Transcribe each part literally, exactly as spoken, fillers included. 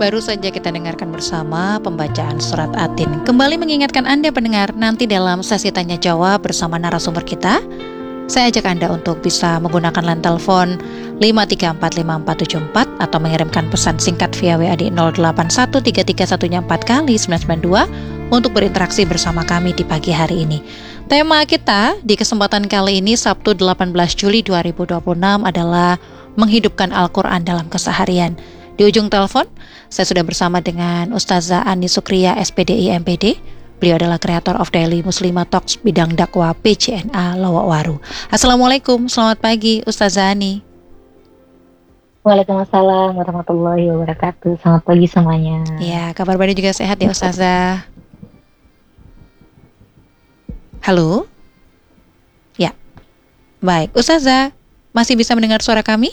baru saja kita dengarkan bersama pembacaan surat At-Tin. Kembali mengingatkan Anda pendengar, nanti dalam sesi tanya jawab bersama narasumber kita, saya ajak Anda untuk bisa menggunakan line telepon lima tiga empat lima empat tujuh empat atau mengirimkan pesan singkat via W A di nol delapan satu tiga tiga satu empat kali sembilan sembilan dua untuk berinteraksi bersama kami di pagi hari ini. Tema kita di kesempatan kali ini Sabtu delapan belas Juli dua ribu dua puluh enam adalah menghidupkan Al-Quran dalam keseharian. Di ujung telepon, saya sudah bersama dengan Ustazah Ani Sukriya S P D I M P D. Beliau adalah kreator of Daily Muslimah Talks bidang dakwah P C N A Lawak Waru. Assalamualaikum, selamat pagi Ustazah Ani. Waalaikumsalam warahmatullahi wabarakatuh. Selamat pagi semuanya. Ya, kabar baik juga sehat ya Ustazah. Halo? Ya, baik. Ustazah, masih bisa mendengar suara kami?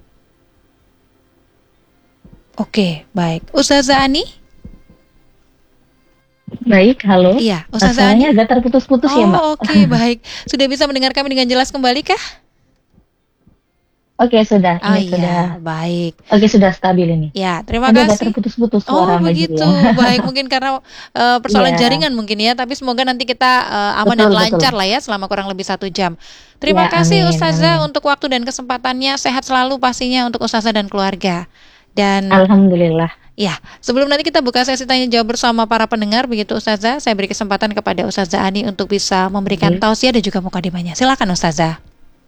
Oke, baik. Ustazah Ani? Baik, halo. Iya, Ustazah Ani. Suaranya agak terputus-putus oh, ya, Mbak. Oh, oke, okay, baik. Sudah bisa mendengar kami dengan jelas kembali kah? Oke, sudah. Oh ini iya, sudah. baik. Oke, sudah stabil ini. Ya, terima Ada kasih. Agak terputus-putus suara Oh, begitu. Ya. Baik, mungkin karena uh, persoalan yeah. jaringan mungkin ya, tapi semoga nanti kita uh, aman betul, dan lancar betul. lah ya selama kurang lebih satu jam. Terima ya, kasih amin, Ustazah amin. untuk waktu dan kesempatannya. Sehat selalu pastinya untuk Ustazah dan keluarga. Dan Alhamdulillah. Ya, sebelum nanti kita buka sesi tanya jawab bersama para pendengar begitu Ustazah, saya beri kesempatan kepada Ustazah Ani untuk bisa memberikan okay. tausiah dan juga mukadimahnya. Silakan Ustazah.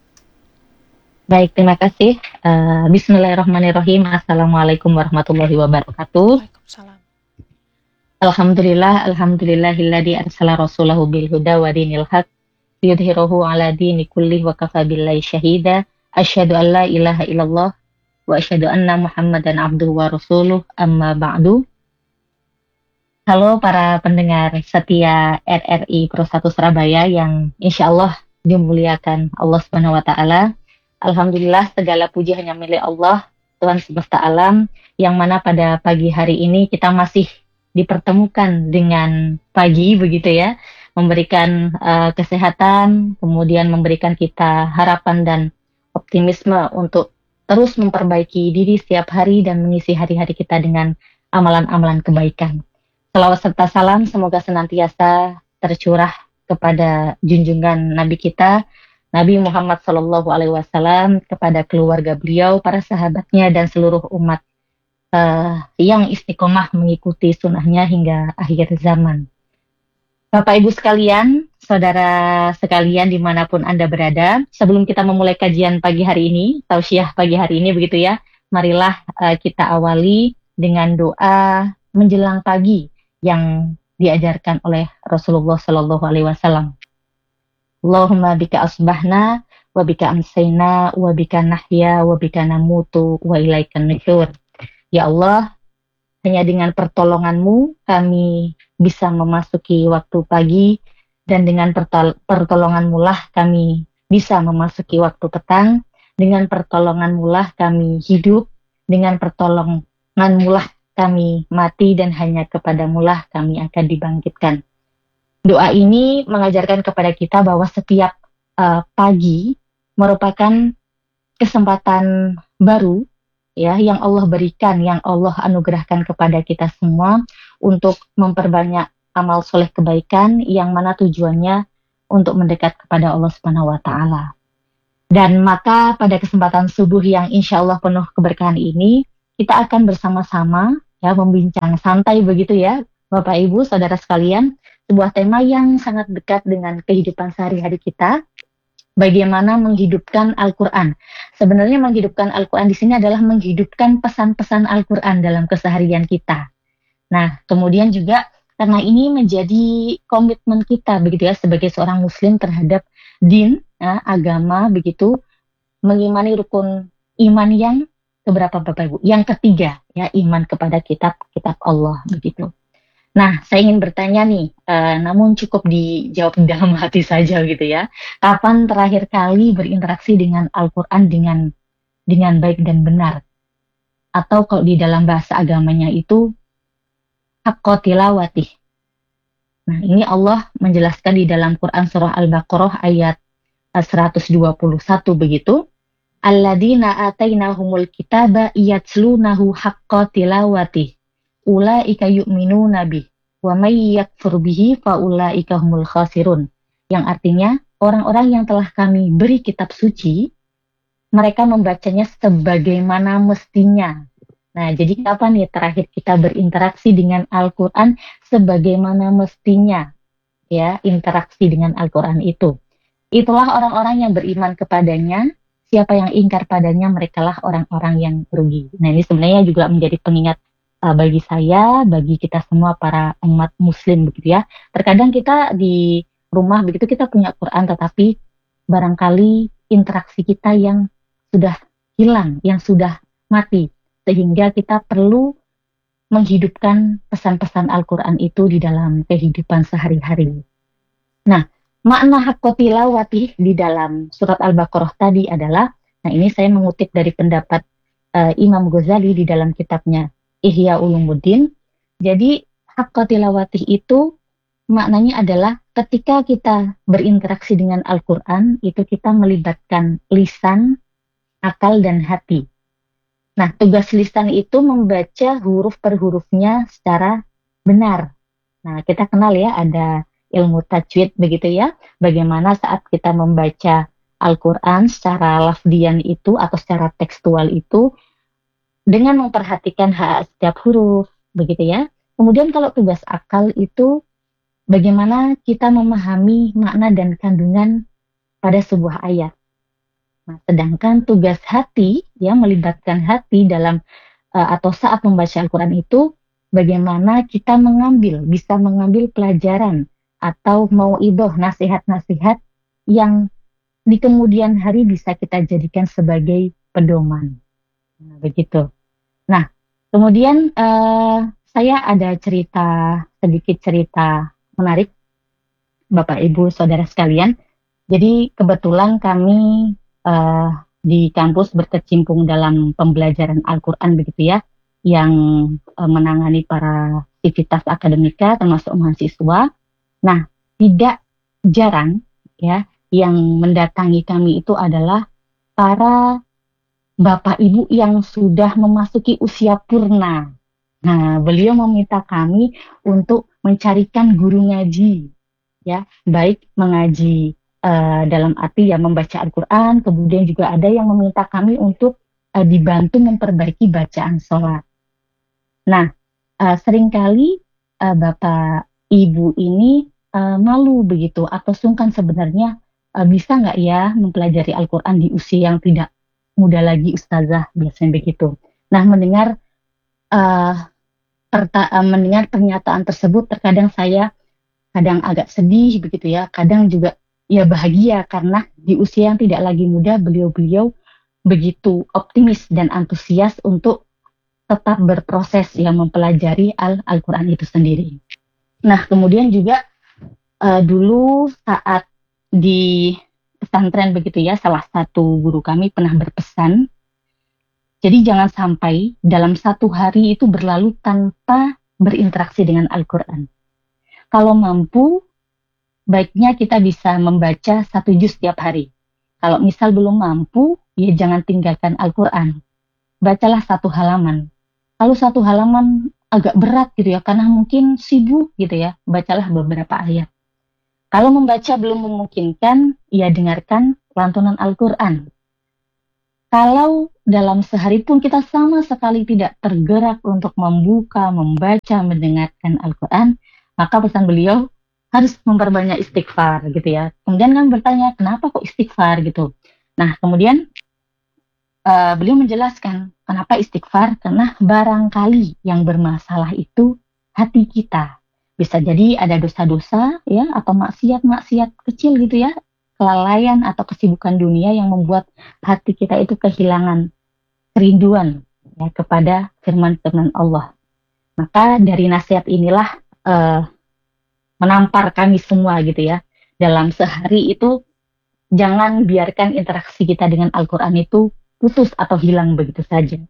Baik, terima kasih. Uh, Bismillahirrahmanirrahim. Assalamualaikum warahmatullahi wabarakatuh. Waalaikumsalam. Alhamdulillah, alhamdulillahilladzi arsala rasulahu bil huda wa dinil haq liyudhhirahu ala dini kulli wa kafa billahi syahida. Asyhadu an la ilaha illallah wa asyhadu anna Muhammadan abduhu wa rasuluh, amma ba'du. Halo para pendengar setia R R I Pro satu Surabaya yang insya Allah dimuliakan Allah Subhanahu wa Ta'ala. Alhamdulillah, segala puji hanya milik Allah, Tuhan semesta alam, yang mana pada pagi hari ini kita masih dipertemukan dengan pagi begitu ya, memberikan uh, kesehatan, kemudian memberikan kita harapan dan optimisme untuk terus memperbaiki diri setiap hari dan mengisi hari-hari kita dengan amalan-amalan kebaikan. Salawat serta salam semoga senantiasa tercurah kepada junjungan Nabi kita, Nabi Muhammad Shallallahu Alaihi Wasallam, kepada keluarga beliau, para sahabatnya, dan seluruh umat uh, yang istiqomah mengikuti sunnahnya hingga akhir zaman. Bapak Ibu sekalian, saudara sekalian dimanapun Anda berada, sebelum kita memulai kajian pagi hari ini, tausiah pagi hari ini begitu ya, marilah uh, kita awali dengan doa menjelang pagi yang diajarkan oleh Rasulullah Shallallahu Alaihi Wasallam. Allahumma bika asbahna, wa bika amsayna, wa bika nahya, wa bika namutu, wa ilaikan nusyur. Ya Allah, hanya dengan pertolongan-Mu kami bisa memasuki waktu pagi, dan dengan pertol- pertolongan-Mu lah kami bisa memasuki waktu petang, dengan pertolongan-Mu lah kami hidup, dengan pertolongan-Mu lah kami mati, dan hanya kepada-Mu lah kami akan dibangkitkan. Doa ini mengajarkan kepada kita bahwa setiap uh, pagi merupakan kesempatan baru ya yang Allah berikan, yang Allah anugerahkan kepada kita semua untuk memperbanyak amal soleh kebaikan yang mana tujuannya untuk mendekat kepada Allah Subhanahu wa Ta'ala. Dan maka pada kesempatan subuh yang insya Allah penuh keberkahan ini, kita akan bersama-sama ya membincang santai begitu ya Bapak Ibu saudara sekalian, sebuah tema yang sangat dekat dengan kehidupan sehari-hari kita. Bagaimana menghidupkan Al-Quran. Sebenarnya menghidupkan Al-Quran di sini adalah menghidupkan pesan-pesan Al-Quran dalam keseharian kita. Nah, kemudian juga karena ini menjadi komitmen kita begitu ya sebagai seorang muslim terhadap din, ya, agama begitu, mengimani rukun iman yang keberapa Bapak Ibu? Yang ketiga, ya, iman kepada kitab-kitab Allah begitu. Nah, saya ingin bertanya nih, uh, namun cukup dijawab di dalam hati saja gitu ya. Kapan terakhir kali berinteraksi dengan Al-Quran dengan dengan baik dan benar? Atau kalau di dalam bahasa agamanya itu haqqa tilawatih. Nah, ini Allah menjelaskan di dalam Quran surah Al-Baqarah ayat seratus dua puluh satu begitu. Alladzina atainahumul kitaba yatslunahu haqqa tilawatih. ulaika yu'minuna bih wa may yakfur bihi fa ulaika humul khasirun. Yang artinya orang-orang yang telah kami beri kitab suci, mereka membacanya sebagaimana mestinya. Nah, jadi kapan nih terakhir kita berinteraksi dengan Al-Quran sebagaimana mestinya? Ya, interaksi dengan Al-Quran itu. Itulah orang-orang yang beriman kepadanya. Siapa yang ingkar padanya, merekalah orang-orang yang rugi. Nah, ini sebenarnya juga menjadi pengingat uh, bagi saya, bagi kita semua para umat muslim begitu ya. Terkadang kita di rumah begitu kita punya Quran, tetapi barangkali interaksi kita yang sudah hilang, yang sudah mati, sehingga kita perlu menghidupkan pesan-pesan Al-Quran itu di dalam kehidupan sehari-hari. Nah, makna haqqa tilawati di dalam surat Al-Baqarah tadi adalah, nah ini saya mengutip dari pendapat uh, Imam Ghazali di dalam kitabnya Ihya Ulumuddin. Jadi haqqa tilawati itu maknanya adalah ketika kita berinteraksi dengan Al-Quran, itu kita melibatkan lisan, akal, dan hati. Nah, tugas lisan itu membaca huruf per hurufnya secara benar. Nah, kita kenal ya, ada ilmu tajwid begitu ya, bagaimana saat kita membaca Al-Quran secara lafdian itu atau secara tekstual itu dengan memperhatikan hak setiap huruf begitu ya. Kemudian kalau tugas akal itu bagaimana kita memahami makna dan kandungan pada sebuah ayat. Nah, sedangkan tugas hati ya, melibatkan hati dalam uh, atau saat membaca Al-Quran itu bagaimana kita mengambil, bisa mengambil pelajaran atau mauidhah, nasihat-nasihat yang di kemudian hari bisa kita jadikan sebagai pedoman. Nah, begitu. Nah, kemudian uh, saya ada cerita, sedikit cerita menarik, Bapak Ibu Saudara sekalian. Jadi kebetulan kami uh, di kampus berkecimpung dalam pembelajaran Al-Quran begitu ya, yang uh, menangani para aktivitas akademika termasuk mahasiswa. Nah, tidak jarang ya yang mendatangi kami itu adalah para bapak ibu yang sudah memasuki usia purna. Nah, beliau meminta kami untuk mencarikan guru ngaji, ya, baik mengaji uh, dalam arti ya membaca Al-Quran, kemudian juga ada yang meminta kami untuk uh, dibantu memperbaiki bacaan sholat. Nah, uh, seringkali uh, bapak ibu ini uh, malu begitu atau sungkan sebenarnya uh, bisa nggak ya mempelajari Al-Quran di usia yang tidak muda lagi, ustazah, biasanya begitu. Nah, mendengar uh, perta- uh, mendengar pernyataan tersebut, terkadang saya kadang agak sedih begitu ya, kadang juga ya bahagia karena di usia yang tidak lagi muda beliau-beliau begitu optimis dan antusias untuk tetap berproses yang mempelajari Al- Al-Quran itu sendiri. Nah, kemudian juga uh, dulu saat di pesantren begitu ya, salah satu guru kami pernah berpesan, jadi jangan sampai dalam satu hari itu berlalu tanpa berinteraksi dengan Al-Quran. Kalau mampu, baiknya kita bisa membaca satu juz setiap hari. Kalau misal belum mampu, ya jangan tinggalkan Al-Quran. Bacalah satu halaman. Kalau satu halaman agak berat gitu ya, karena mungkin sibuk gitu ya, bacalah beberapa ayat. Kalau membaca belum memungkinkan, ya dengarkan lantunan Al-Quran. Kalau dalam sehari pun kita sama sekali tidak tergerak untuk membuka, membaca, mendengarkan Al-Quran, maka pesan beliau harus memperbanyak istighfar gitu ya. Kemudian kan bertanya, kenapa kok istighfar gitu? Nah, kemudian uh, beliau menjelaskan, kenapa istighfar? Karena barangkali yang bermasalah itu hati kita. Bisa jadi ada dosa-dosa ya, atau maksiat-maksiat kecil gitu ya, kelalaian atau kesibukan dunia yang membuat hati kita itu kehilangan kerinduan ya, kepada firman-firman Allah. Maka dari nasihat inilah uh, menampar kami semua gitu ya, dalam sehari itu jangan biarkan interaksi kita dengan Al-Quran itu putus atau hilang begitu saja.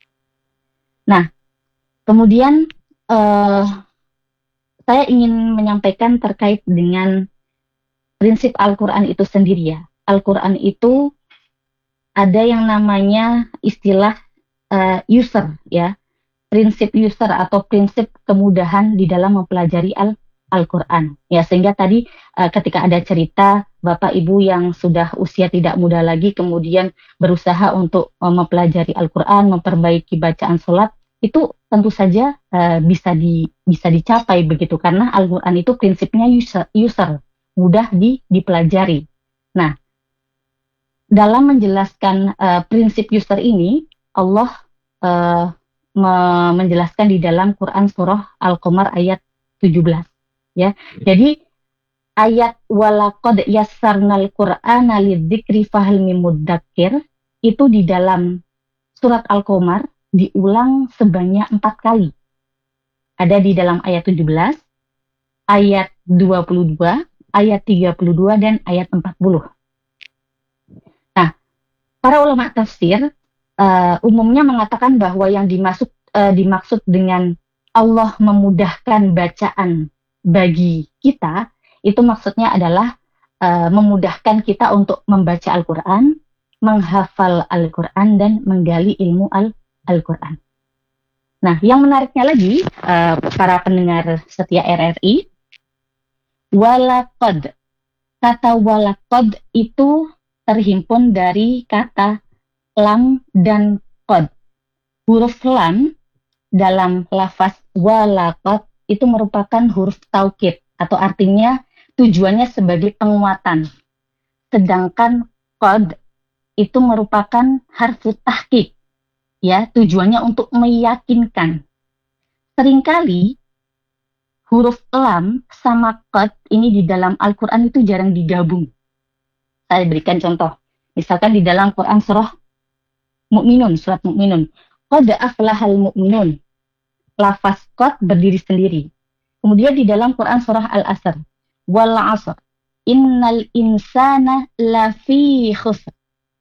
Nah, kemudian uh, saya ingin menyampaikan terkait dengan prinsip Al-Quran itu sendiri ya. Al-Quran itu ada yang namanya istilah uh, user ya. prinsip yusr atau prinsip kemudahan di dalam mempelajari Al Al-Quran. Ya, sehingga tadi uh, ketika ada cerita Bapak Ibu yang sudah usia tidak muda lagi kemudian berusaha untuk uh, mempelajari Al-Quran, memperbaiki bacaan sholat, itu tentu saja uh, bisa di bisa dicapai begitu karena Al-Quran itu prinsipnya yusr, yusr mudah di, dipelajari. Nah, dalam menjelaskan uh, prinsip yusr ini, Allah uh, me- menjelaskan di dalam Quran surah Al-Qamar ayat tujuh belas. Ya, jadi ayat walaqad yassarnal Qur'ana lidzikri fahal mim mudzakir itu di dalam surat Al-Qamar diulang sebanyak empat kali. Ada di dalam ayat tujuh belas, ayat dua puluh dua, ayat tiga puluh dua, dan ayat empat puluh. Nah, para ulama tafsir uh, umumnya mengatakan bahwa yang dimaksud, uh, dimaksud dengan Allah memudahkan bacaan bagi kita, itu maksudnya adalah uh, memudahkan kita untuk membaca Al-Quran, menghafal Al-Quran, dan menggali ilmu Al- Al-Quran. Nah, yang menariknya lagi, uh, para pendengar setia R R I, walaqad, kata walaqad itu terhimpun dari kata lam dan qad. Huruf lam dalam lafaz walaqad itu merupakan huruf taukid atau artinya tujuannya sebagai penguatan. Sedangkan qad itu merupakan harfu tahqiq, ya, tujuannya untuk meyakinkan. Seringkali huruf lam sama qad ini di dalam Al-Qur'an itu jarang digabung. Saya berikan contoh. Misalkan di dalam Quran surah Mu'minun, surat Mu'minun, qad aflahal mu'minun. Lafaz qad berdiri sendiri. Kemudian di dalam Quran surah Al-Asr, wal 'asr, innal insana lafi khusr.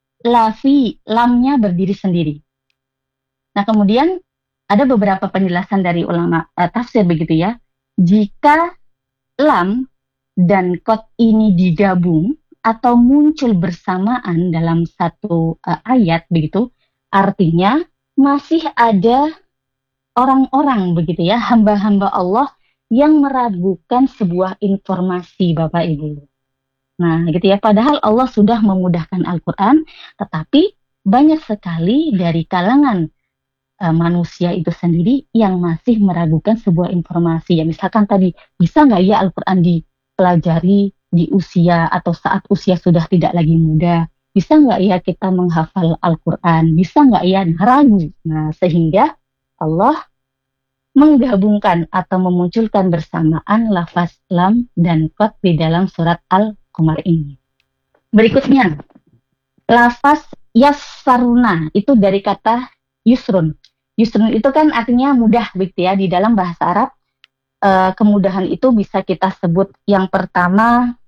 Lafi, lamnya berdiri sendiri. Nah, kemudian ada beberapa penjelasan dari ulama uh, tafsir begitu ya. Jika lam dan qad ini digabung atau muncul bersamaan dalam satu uh, ayat begitu, artinya masih ada orang-orang begitu ya, hamba-hamba Allah yang meragukan sebuah informasi Bapak Ibu. Nah, gitu ya, padahal Allah sudah memudahkan Al-Quran, tetapi banyak sekali dari kalangan uh, manusia itu sendiri yang masih meragukan sebuah informasi. Ya, misalkan tadi, bisa nggak ya Al-Quran dipelajari di usia atau saat usia sudah tidak lagi muda? Bisa nggak ya kita menghafal Al-Quran? Bisa nggak ya ragu? Nah, sehingga Allah menggabungkan atau memunculkan bersamaan lafaz lam dan qad di dalam surat Al-Qamar ini. Berikutnya, lafaz yassaruna itu dari kata yusrun. Yusrun itu kan artinya mudah begitu ya. Di dalam bahasa Arab, eh, kemudahan itu bisa kita sebut yang pertama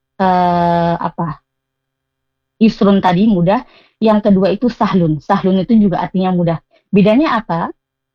eh, apa? Yusrun tadi mudah. Yang kedua itu sahlun. Sahlun itu juga artinya mudah. Bedanya apa?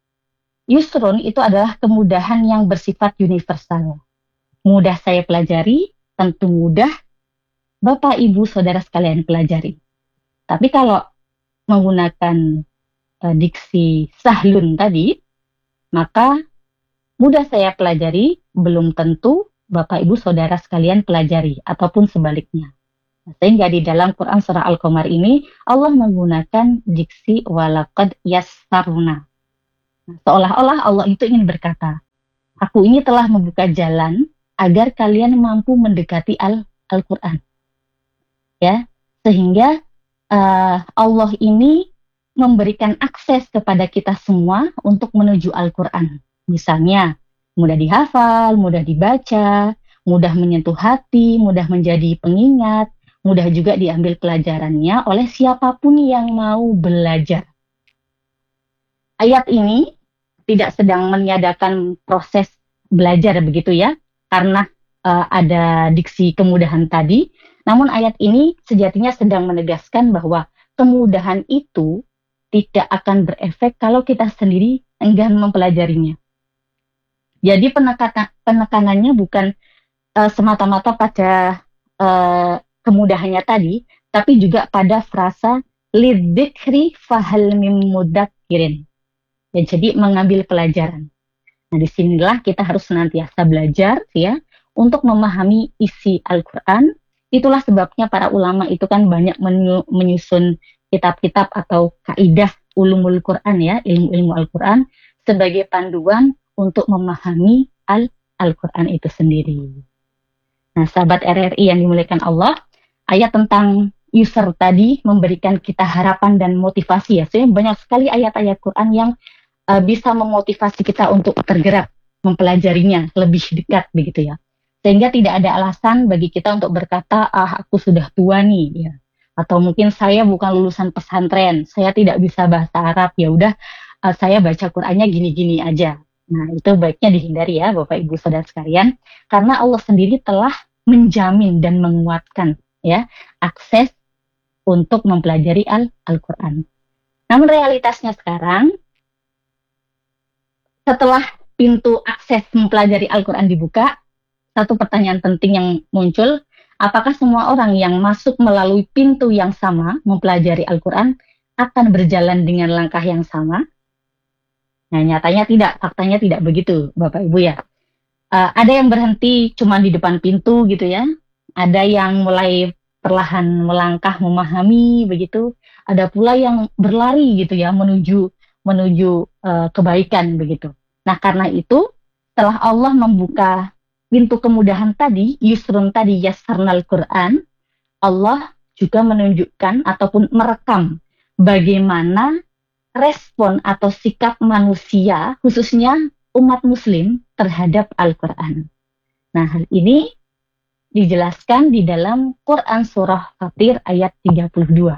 Yusrun itu adalah kemudahan yang bersifat universal. Mudah saya pelajari, tentu mudah Bapak, Ibu, Saudara sekalian pelajari. Tapi kalau menggunakan uh, diksi sahlun tadi, maka mudah saya pelajari, belum tentu Bapak, Ibu, Saudara sekalian pelajari, ataupun sebaliknya. Sehingga di dalam Quran surah Al-Qamar ini, Allah menggunakan diksi walaqad yassaruna. Seolah-olah Allah itu ingin berkata, aku ini telah membuka jalan agar kalian mampu mendekati Al- Al-Quran. Ya, sehingga uh, Allah ini memberikan akses kepada kita semua untuk menuju Al-Quran. Misalnya, mudah dihafal, mudah dibaca, mudah menyentuh hati, mudah menjadi pengingat, mudah juga diambil pelajarannya oleh siapapun yang mau belajar. Ayat ini tidak sedang meniadakan proses belajar begitu ya, karena uh, ada diksi kemudahan tadi. Namun ayat ini sejatinya sedang menegaskan bahwa kemudahan itu tidak akan berefek kalau kita sendiri enggan mempelajarinya. Jadi penekanan, penekanannya bukan uh, semata-mata pada uh, kemudahannya tadi, tapi juga pada frasa lidzikri fahal mim mudzakirin. Ya, jadi mengambil pelajaran. Nah, disinilah kita harus senantiasa belajar ya untuk memahami isi Al-Quran. Itulah sebabnya para ulama itu kan banyak menyusun kitab-kitab atau kaidah ulumul Quran ya, ilmu-ilmu Al-Quran sebagai panduan untuk memahami Al- Al-Quran itu sendiri. Nah, sahabat R R I yang dimuliakan Allah, ayat tentang user tadi memberikan kita harapan dan motivasi ya. Sebenarnya banyak sekali ayat-ayat Quran yang uh, bisa memotivasi kita untuk tergerak mempelajarinya lebih dekat begitu ya. Sehingga tidak ada alasan bagi kita untuk berkata, ah aku sudah tua nih ya. Atau mungkin saya bukan lulusan pesantren, saya tidak bisa bahasa Arab, ya udah uh, saya baca Qurannya gini-gini aja. Nah, itu baiknya dihindari ya Bapak Ibu Saudara sekalian, karena Allah sendiri telah menjamin dan menguatkan ya akses untuk mempelajari Al- Al-Quran. Namun realitasnya sekarang, setelah pintu akses mempelajari Al-Quran dibuka, satu pertanyaan penting yang muncul, apakah semua orang yang masuk melalui pintu yang sama mempelajari Al-Quran akan berjalan dengan langkah yang sama? Nah, nyatanya tidak, faktanya tidak begitu, Bapak Ibu ya. Uh, ada yang berhenti cuma di depan pintu gitu ya. Ada yang mulai perlahan melangkah memahami begitu. Ada pula yang berlari gitu ya menuju menuju uh, kebaikan begitu. Nah, karena itu setelah Allah membuka pintu kemudahan tadi, yusrun tadi, yassarnal Quran, Allah juga menunjukkan ataupun merekam bagaimana respon atau sikap manusia, khususnya umat muslim terhadap Al-Quran. Nah, hal ini dijelaskan di dalam Quran Surah Fatir ayat tiga puluh dua.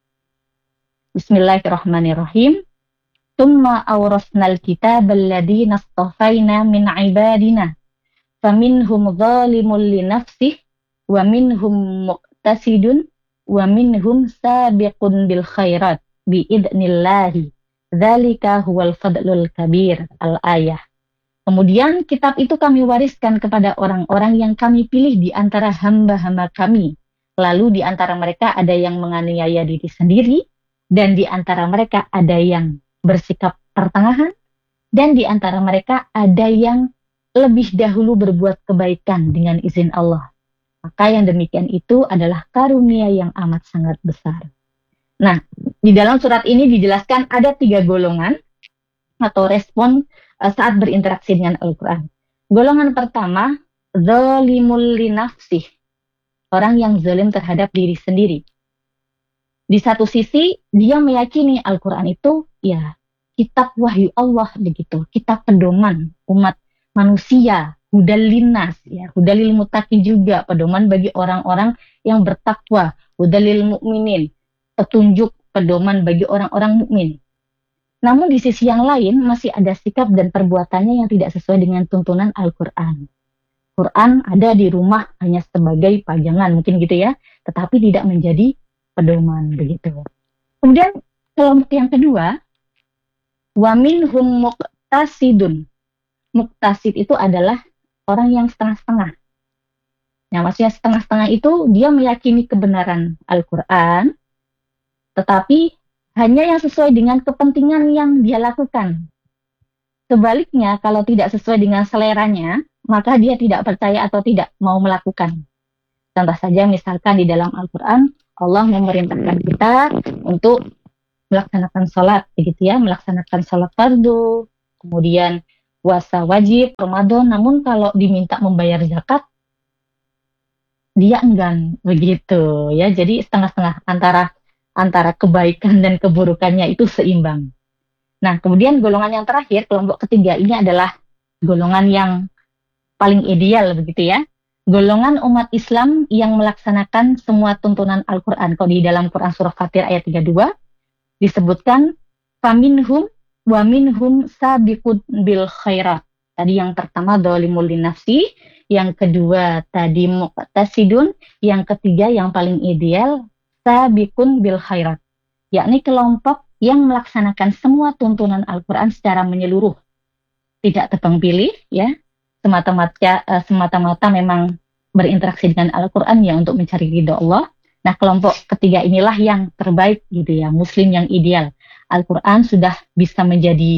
Bismillahirrahmanirrahim. Tsumma awrasnal kitabal ladzina astafaina min ibadina faminhum zalimun li nafsihi wa minhum muqtasidun wa minhum sabiqun bil khairat biidnillahi. Dzalika huwal fadlul kabir. Al-ayah. Kemudian kitab itu kami wariskan kepada orang-orang yang kami pilih di antara hamba-hamba kami. Lalu di antara mereka ada yang menganiaya diri sendiri, dan di antara mereka ada yang bersikap pertengahan, dan di antara mereka ada yang lebih dahulu berbuat kebaikan dengan izin Allah. Maka yang demikian itu adalah karunia yang amat sangat besar. Nah, di dalam surat ini dijelaskan ada tiga golongan atau respon uh, saat berinteraksi dengan Al-Quran. Golongan pertama, zalimul li nafsih, orang yang zalim terhadap diri sendiri. Di satu sisi, dia meyakini Al-Quran itu ya kitab wahyu Allah begitu, kitab pedoman umat manusia, hudal linnas, ya, hudalil muttaqin juga, pedoman bagi orang-orang yang bertakwa, hudalil mu'minin, petunjuk pedoman bagi orang-orang mukmin. Namun di sisi yang lain masih ada sikap dan perbuatannya yang tidak sesuai dengan tuntunan Al-Quran. Quran ada di rumah hanya sebagai pajangan mungkin gitu ya, tetapi tidak menjadi pedoman begitu. Kemudian kelompok yang kedua, wa minhum muqtasidun. Muqtasid itu adalah orang yang setengah-setengah. Nah, maksudnya setengah-setengah itu dia meyakini kebenaran Al-Quran, tetapi hanya yang sesuai dengan kepentingan yang dia lakukan. Sebaliknya, kalau tidak sesuai dengan seleranya, maka dia tidak percaya atau tidak mau melakukan. Contoh saja, misalkan di dalam Al-Quran, Allah memerintahkan kita untuk melaksanakan sholat, begitu ya, melaksanakan sholat fardu, kemudian puasa wajib, Ramadan, namun kalau diminta membayar zakat, dia enggan, begitu ya. Jadi setengah-setengah antara antara kebaikan dan keburukannya itu seimbang. Nah, kemudian golongan yang terakhir, kelompok ketiga ini adalah golongan yang paling ideal, begitu ya. Golongan umat Islam yang melaksanakan semua tuntunan Al-Quran. Kalau di dalam Quran Surah Fatir ayat tiga puluh dua disebutkan faminhum wa minhum sabiqun bil khairat. Tadi yang pertama zalimul linafsi, yang kedua tadi muqtasidun, yang ketiga yang paling ideal sabiqun bil khairat, yakni kelompok yang melaksanakan semua tuntunan Al-Quran secara menyeluruh, tidak tebang pilih ya, semata-mata uh, semata-mata memang berinteraksi dengan Al-Quran ya untuk mencari ridha Allah. Nah, kelompok ketiga inilah yang terbaik gitu ya, muslim yang ideal. Al-Quran sudah bisa menjadi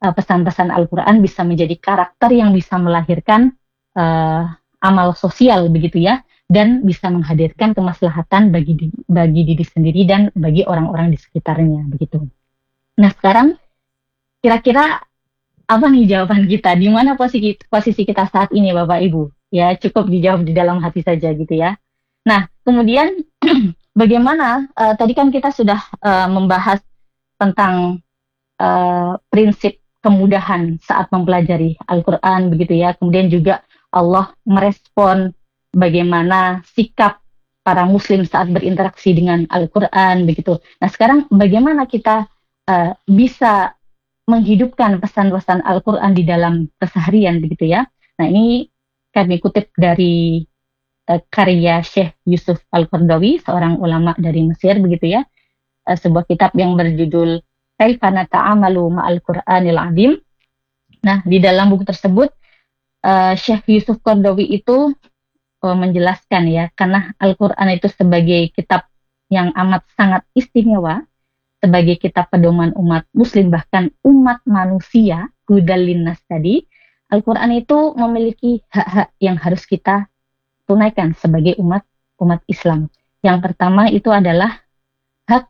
uh, pesan-pesan Al-Quran bisa menjadi karakter yang bisa melahirkan uh, amal sosial begitu ya, dan bisa menghadirkan kemaslahatan bagi di, bagi diri sendiri dan bagi orang-orang di sekitarnya begitu. Nah sekarang kira-kira apa nih jawaban kita? Di mana posisi posisi kita saat ini Bapak Ibu? Ya cukup dijawab di dalam hati saja gitu ya. Nah kemudian bagaimana? Uh, tadi kan kita sudah uh, membahas tentang uh, prinsip kemudahan saat mempelajari Al-Quran begitu ya. Kemudian juga Allah merespon bagaimana sikap para muslim saat berinteraksi dengan Al-Quran begitu. Nah sekarang bagaimana kita uh, bisa menghidupkan pesan-pesan Al-Quran di dalam keseharian begitu ya. Nah ini kami kutip dari uh, karya Syekh Yusuf Al-Qaradawi, seorang ulama dari Mesir begitu ya. Uh, sebuah kitab yang berjudul Kaifa Nata'amalu Ma'al Qur'anil Azim. Nah di dalam buku tersebut uh, Syekh Yusuf Qaradawi itu uh, menjelaskan ya, karena Al-Quran itu sebagai kitab yang amat sangat istimewa, sebagai kitab pedoman umat muslim bahkan umat manusia, hudal linnas tadi, Al-Quran itu memiliki hak-hak yang harus kita tunaikan sebagai umat umat Islam. Yang pertama itu adalah hak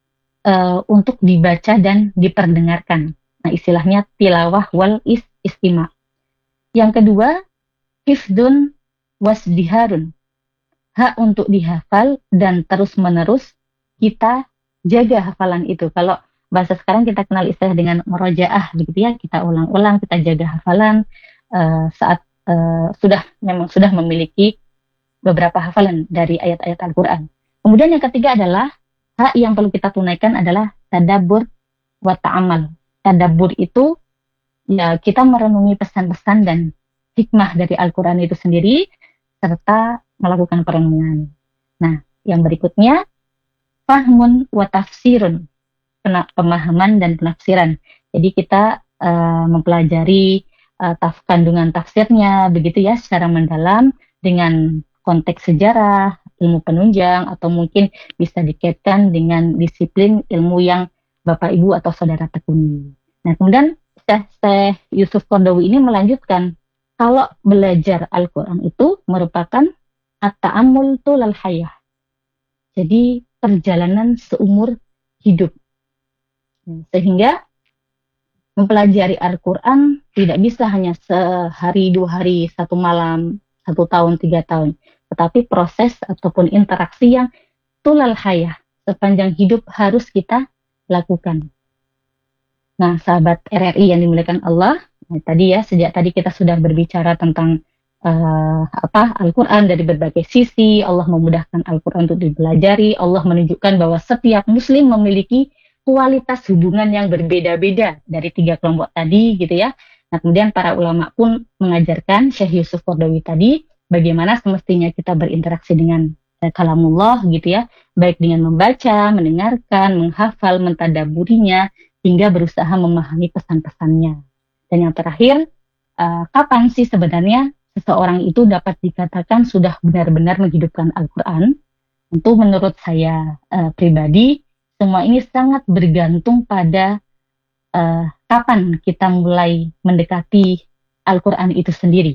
uh, untuk dibaca dan diperdengarkan. Nah, istilahnya tilawah wal is istima. Yang kedua, hifdun wasdiharun. Hak untuk dihafal dan terus-menerus kita jaga hafalan itu. Kalau bahasa sekarang kita kenal istilah dengan murojaah begitu ya, kita ulang-ulang, kita jaga hafalan uh, saat uh, sudah memang sudah memiliki beberapa hafalan dari ayat-ayat Al-Quran. Kemudian yang ketiga adalah hak yang perlu kita tunaikan adalah tadabbur wa ta'amal. Tadabbur itu ya kita merenungi pesan-pesan dan hikmah dari Al-Quran itu sendiri serta melakukan perenungan. Nah, yang berikutnya fahmun wa tafsirun, pemahaman dan penafsiran. Jadi kita uh, mempelajari uh, taf kandungan tafsirnya begitu ya secara mendalam dengan konteks sejarah, ilmu penunjang, atau mungkin bisa dikaitkan dengan disiplin ilmu yang Bapak Ibu atau saudara tekuni. Nah kemudian Syekh Yusuf Qaradawi ini melanjutkan kalau belajar Al-Quran itu merupakan at-ta'ammul tulal hayah. Jadi perjalanan seumur hidup. Sehingga mempelajari Al-Quran tidak bisa hanya sehari, dua hari, satu malam, satu tahun, tiga tahun. Tetapi proses ataupun interaksi yang tulal hayah, sepanjang hidup harus kita lakukan. Nah, sahabat R R I yang dimuliakan Allah, nah, tadi ya, sejak tadi kita sudah berbicara tentang Uh, apa Al-Quran dari berbagai sisi. Allah memudahkan Al-Quran untuk dipelajari. Allah menunjukkan bahwa setiap muslim memiliki kualitas hubungan yang berbeda-beda dari tiga kelompok tadi gitu ya. Nah kemudian para ulama pun mengajarkan, Syekh Yusuf Qaradawi tadi, bagaimana semestinya kita berinteraksi dengan uh, kalamullah gitu ya, baik dengan membaca, mendengarkan, menghafal, mentadaburinya, hingga berusaha memahami pesan-pesannya. Dan yang terakhir, uh, kapan sih sebenarnya seseorang itu dapat dikatakan sudah benar-benar menghidupkan Al-Quran? Tentu menurut saya uh, pribadi, semua ini sangat bergantung pada uh, kapan kita mulai mendekati Al-Quran itu sendiri.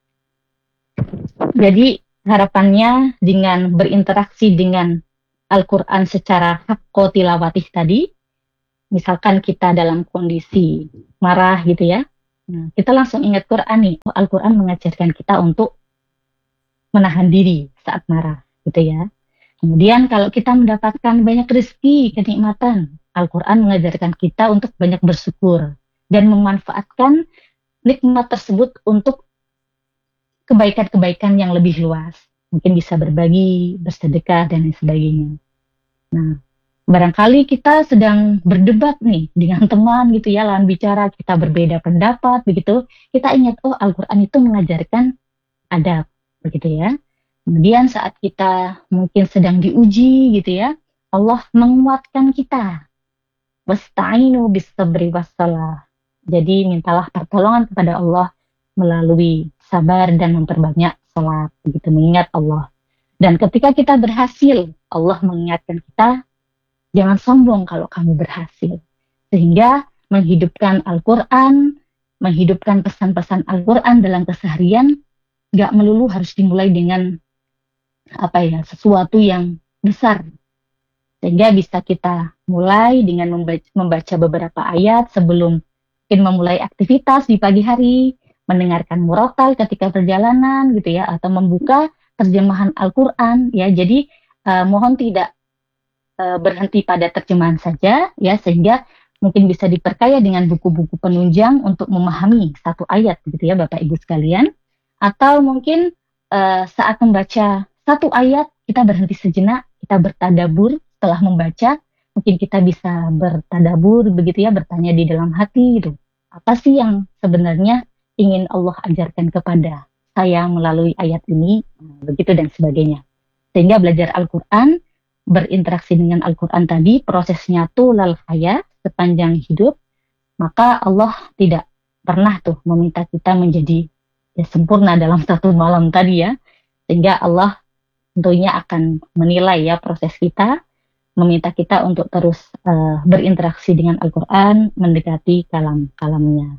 Jadi harapannya dengan berinteraksi dengan Al-Quran secara hakko tilawatih tadi, misalkan kita dalam kondisi marah gitu ya, nah, kita langsung ingat Quran nih, oh, Al-Quran mengajarkan kita untuk menahan diri saat marah, gitu ya. Kemudian kalau kita mendapatkan banyak rezeki, kenikmatan, Al-Quran mengajarkan kita untuk banyak bersyukur dan memanfaatkan nikmat tersebut untuk kebaikan-kebaikan yang lebih luas. Mungkin bisa berbagi, bersedekah, dan lain sebagainya. Nah, barangkali kita sedang berdebat nih dengan teman gitu ya, lawan bicara, kita berbeda pendapat begitu, kita ingat oh Al-Quran itu mengajarkan adab begitu ya. Kemudian saat kita mungkin sedang diuji gitu ya, Allah menguatkan kita. Wasta'inu bis-sabri was-shalah. Jadi mintalah pertolongan kepada Allah melalui sabar dan memperbanyak salat begitu, mengingat Allah. Dan ketika kita berhasil, Allah mengingatkan kita, jangan sombong kalau kamu berhasil. Sehingga menghidupkan Al-Quran, menghidupkan pesan-pesan Al-Quran dalam keseharian, nggak melulu harus dimulai dengan apa ya sesuatu yang besar. Sehingga bisa kita mulai dengan membaca, membaca beberapa ayat sebelum mungkin memulai aktivitas di pagi hari, mendengarkan murotal ketika perjalanan gitu ya, atau membuka terjemahan Al-Quran ya. Jadi uh, mohon tidak uh, berhenti pada terjemahan saja ya, sehingga mungkin bisa diperkaya dengan buku-buku penunjang untuk memahami satu ayat gitu ya Bapak Ibu sekalian. Atau mungkin uh, saat membaca satu ayat kita berhenti sejenak, kita bertadabur setelah membaca, mungkin kita bisa bertadabur begitu ya, bertanya di dalam hati gitu. Apa sih yang sebenarnya ingin Allah ajarkan kepada saya melalui ayat ini, begitu dan sebagainya. Sehingga belajar Al-Quran, berinteraksi dengan Al-Quran tadi, prosesnya tulal haya, sepanjang hidup, maka Allah tidak pernah tuh meminta kita menjadi ya, sempurna dalam satu malam tadi ya. Sehingga Allah tentunya akan menilai ya proses kita, meminta kita untuk terus uh, berinteraksi dengan Al-Quran, mendekati kalam-kalamnya.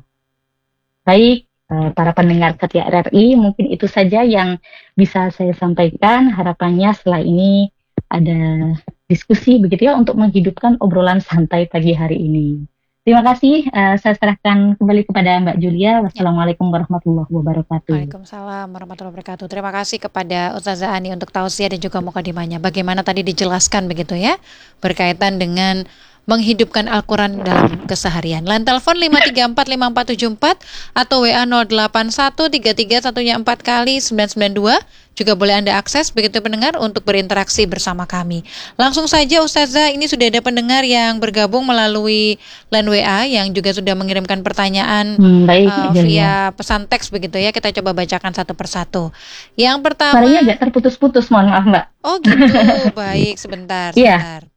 Baik, uh, para pendengar Setia R R I, mungkin itu saja yang bisa saya sampaikan. Harapannya setelah ini ada diskusi begitu ya untuk menghidupkan obrolan santai pagi hari ini. Terima kasih, uh, saya serahkan kembali kepada Mbak Julia. Wassalamualaikum warahmatullahi wabarakatuh. Waalaikumsalam warahmatullahi wabarakatuh. Terima kasih kepada Ustazah Ani untuk tausiah dan juga mukadimahnya. Bagaimana tadi dijelaskan begitu ya, berkaitan dengan menghidupkan Al-Quran dalam keseharian. Line telepon lima tiga empat lima empat tujuh empat atau W A nol delapan satu tiga tiga satunya empat kali sembilan sembilan dua. Juga boleh Anda akses begitu pendengar untuk berinteraksi bersama kami. Langsung saja Ustazah, ini sudah ada pendengar yang bergabung melalui line W A yang juga sudah mengirimkan pertanyaan hmm, baik, uh, via pesan teks begitu ya. Kita coba bacakan satu persatu. Yang pertama, suaranya agak terputus-putus, mohon maaf Mbak. Oh gitu, baik sebentar, sebentar. Yeah.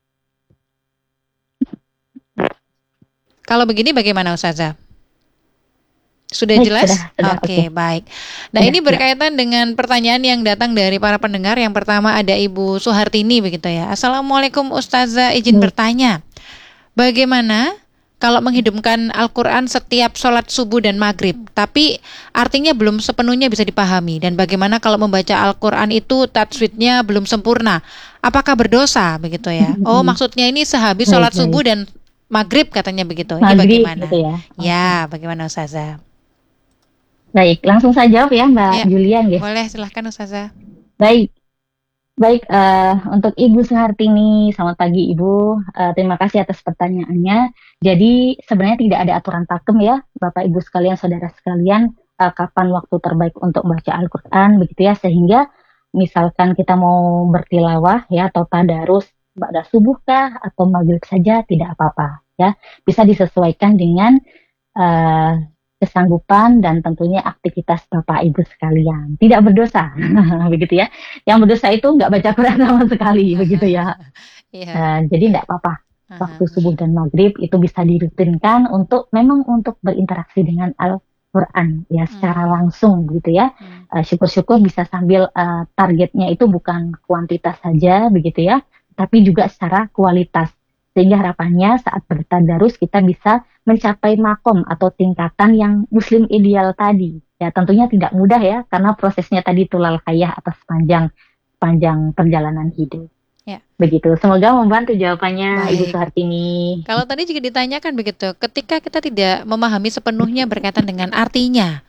Kalau begini bagaimana Ustazah? Sudah baik, jelas? Sudah, sudah, Oke, okay. baik. Nah, Sudah, ini berkaitan ya. dengan pertanyaan yang datang dari para pendengar. Yang pertama ada Ibu Suhartini begitu ya. Assalamualaikum Ustazah, izin hmm. bertanya. Bagaimana kalau menghidupkan Al-Quran setiap sholat subuh dan maghrib, tapi artinya belum sepenuhnya bisa dipahami? Dan bagaimana kalau membaca Al-Quran itu tajwidnya belum sempurna? Apakah berdosa begitu ya? Oh, maksudnya ini sehabis sholat baik, subuh baik. dan maghrib katanya begitu. Ini maghrib, bagaimana? Gitu ya. ya, bagaimana Ustazah? Baik, langsung saya jawab ya Mbak ya, Julian ya. Boleh, silahkan Ustazah. Baik, baik uh, untuk Ibu Suhartini, selamat pagi Ibu. Uh, terima kasih atas pertanyaannya. Jadi sebenarnya tidak ada aturan pakem ya, Bapak Ibu sekalian, saudara sekalian, uh, kapan waktu terbaik untuk baca Al-Quran begitu ya. Sehingga misalkan kita mau bertilawah ya atau tadarus ba'da subuh kah atau maghrib saja tidak apa-apa ya. Bisa disesuaikan dengan uh, kesanggupan dan tentunya aktivitas Bapak Ibu sekalian. Tidak berdosa, begitu ya. Yang berdosa itu nggak baca Quran sama sekali, begitu ya. Yeah. Uh, jadi nggak apa-apa. Waktu subuh dan maghrib itu bisa dirutinkan untuk memang untuk berinteraksi dengan Al-Quran ya secara langsung, gitu ya. Uh, syukur-syukur bisa sambil uh, targetnya itu bukan kuantitas saja, begitu ya, tapi juga secara kualitas. Sehingga harapannya saat bertadarus kita bisa mencapai makom atau tingkatan yang muslim ideal tadi. Ya tentunya tidak mudah ya, karena prosesnya tadi tulal hayah atas panjang panjang perjalanan hidup. Ya. Begitu. Semoga membantu jawabannya. Baik. Ibu Suhartini. Kalau tadi juga ditanyakan begitu, ketika kita tidak memahami sepenuhnya berkaitan dengan artinya,